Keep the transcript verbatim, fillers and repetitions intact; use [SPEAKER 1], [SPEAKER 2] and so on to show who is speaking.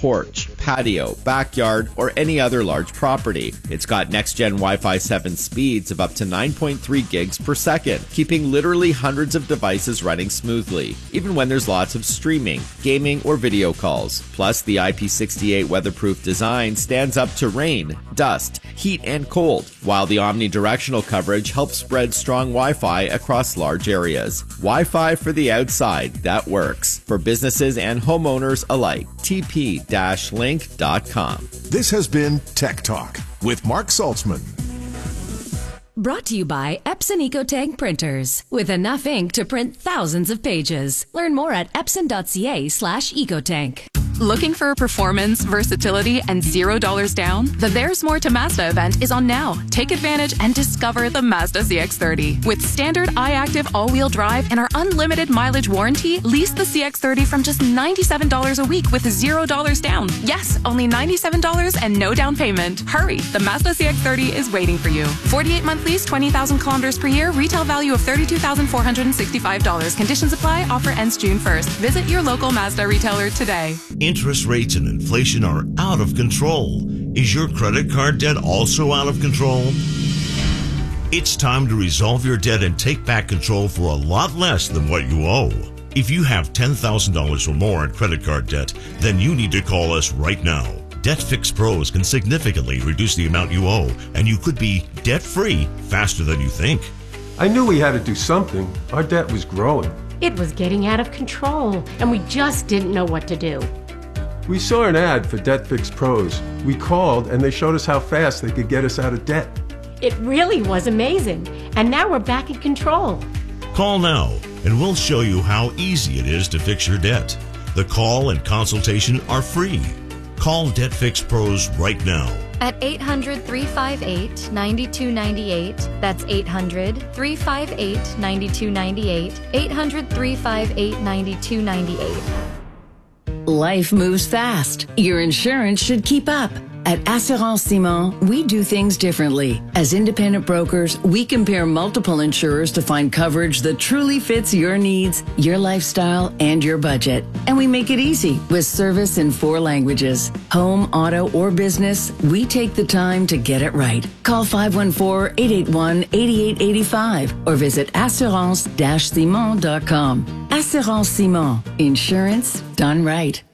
[SPEAKER 1] porch, patio, backyard, or any other large property. It's got next-gen Wi-Fi seven speeds of up to nine point three gigs per second, keeping literally hundreds of devices running smoothly, even when there's lots of streaming, gaming, or video calls. Plus, the I P six eight weatherproof design stands up to rain, dust, heat, and cold, while the omnidirectional coverage helps spread strong Wi-Fi across large areas. Wi-Fi for the outside that works for businesses and homeowners alike. T P link dot com.
[SPEAKER 2] This has been Tech Talk with Mark Saltzman.
[SPEAKER 3] Brought to you by Epson EcoTank printers. With enough ink to print thousands of pages. Learn more at epson.ca slash EcoTank.
[SPEAKER 4] Looking for performance, versatility, and zero dollars down? The There's More to Mazda event is on now. Take advantage and discover the Mazda C X thirty. With standard iActive all-wheel drive and our unlimited mileage warranty, lease the C X thirty from just ninety-seven dollars a week with zero dollars down. Yes, only ninety-seven dollars and no down payment. Hurry, the Mazda C X thirty is waiting for you. forty-eight month lease, twenty thousand kilometers per year, retail value of thirty-two thousand four hundred sixty-five dollars. Conditions apply, offer ends June first. Visit your local Mazda retailer today.
[SPEAKER 5] Interest rates and inflation are out of control. Is your credit card debt also out of control? It's time to resolve your debt and take back control for a lot less than what you owe. If you have ten thousand dollars or more in credit card debt, then you need to call us right now. Debt Fix Pros can significantly reduce the amount you owe, and you could be debt-free faster than you think.
[SPEAKER 6] I knew we had to do something. Our debt was growing.
[SPEAKER 7] It was getting out of control, and we just didn't know what to do.
[SPEAKER 6] We saw an ad for Debt Fix Pros. We called, and they showed us how fast they could get us out of debt.
[SPEAKER 7] It really was amazing, and now we're back in control.
[SPEAKER 5] Call now, and we'll show you how easy it is to fix your debt. The call and consultation are free. Call Debt Fix Pros right now.
[SPEAKER 8] At eight hundred, three five eight, nine two nine eight. That's eight hundred, three five eight, nine two nine eight. eight hundred, three five eight, nine two nine eight.
[SPEAKER 3] Life moves fast. Your insurance should keep up. At Assurance Simon, we do things differently. As independent brokers, we compare multiple insurers to find coverage that truly fits your needs, your lifestyle, and your budget. And we make it easy with service in four languages. Home, auto, or business, we take the time to get it right. Call five one four, eight eight one, eight eight eight five or visit assurance dash simon dot com. Assurance Simon. Insurance done right.